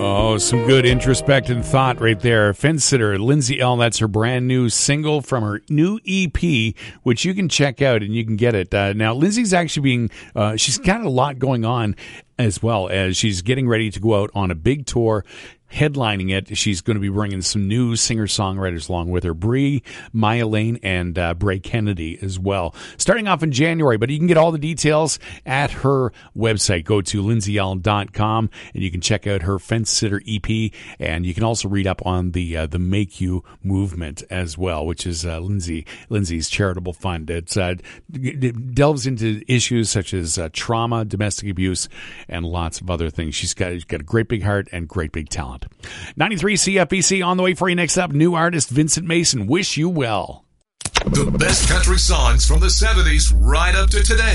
Oh, some good introspective thought right there. Fence sitter Lindsay Ell, that's her brand new single from her new EP, which you can check out and you can get it. Now, Lindsay's actually she's got a lot going on as well as she's getting ready to go out on a big tour. Headlining it, she's going to be bringing some new singer-songwriters along with her, Brie, Maya Lane, and Bray Kennedy as well. Starting off in January, but you can get all the details at her website. Go to lindsayell.com, and you can check out her Fence Sitter EP, and you can also read up on the Make You movement as well, which is Lindsay's charitable fund. It delves into issues such as trauma, domestic abuse, and lots of other things. She's got a great big heart and great big talent. 93 CFBC on the way for you. Next up, new artist Vincent Mason, Wish You Well. The best country songs from the 70s right up to today.